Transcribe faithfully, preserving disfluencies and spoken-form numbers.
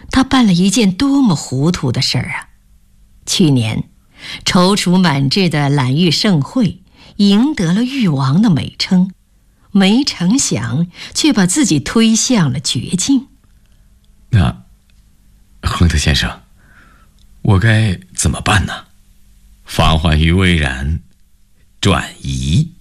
他办了一件多么糊涂的事儿啊！去年，踌躇满志的揽玉盛会，赢得了誉王的美称，没成想却把自己推向了绝境。 那，亨特先生，我该怎么办呢？防患于未然，转移。